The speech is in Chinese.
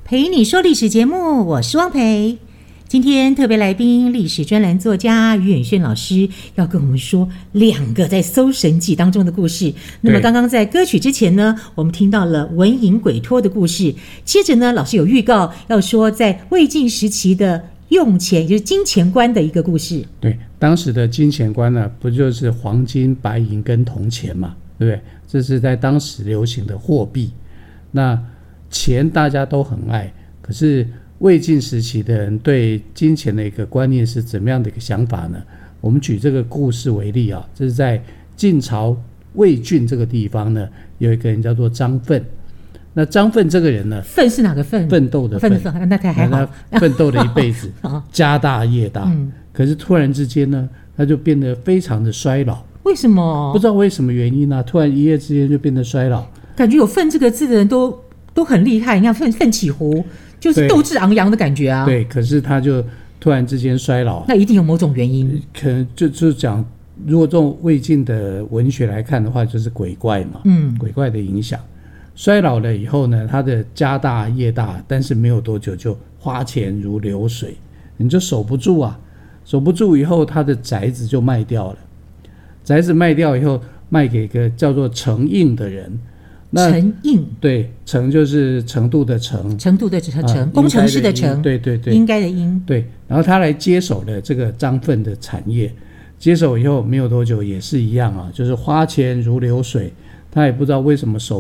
陪你说历史节目，我是汪培。今天特别来宾，历史专栏作家于远炫老师要跟我们说2个在《搜神记》当中的故事。那么刚刚在歌曲之前呢，我们听到了文隐鬼托的故事。接着呢，老师有预告要说在魏晋时期的用钱，也就是金钱观的一个故事。 对，当时的金钱观呢，不就是黄金、白银跟铜钱嘛，对不对？这是在当时流行的货币。那钱大家都很爱，可是魏晋时期的人对金钱的一个观念是怎么样的一个想法呢？我们举这个故事为例啊，这是在晋朝魏郡这个地方呢，有一个人叫做张奋。那张奋这个人呢， 奋是哪个奋？ 奋斗的奋， 那他还好， 他奋斗了一辈子，家大业大，可是突然之间呢，他就变得非常的衰老。 为什么？ 不知道为什么原因啊，突然一夜之间就变得衰老。 感觉有奋这个字的人都很厉害，你看奋起湖就是斗志昂扬的感觉啊。 对，可是他就突然之间衰老， 那一定有某种原因。 可能就讲，如果从魏晋的文学来看的话，就是鬼怪嘛，鬼怪的影响。衰老了以后呢，他的家大业大，但是没有多久就花钱如流水，你就守不住啊，守不住以后，他的宅子就卖掉了。宅子卖掉以后，卖给一个叫做程应的人。 程应， 对，程就是程度的程， 程度的程，工程师的程， 对对对， 应该的应， 对。然后他来接手了这个张奋的产业，接手以后没有多久也是一样啊，就是花钱如流水，他也不知道为什么守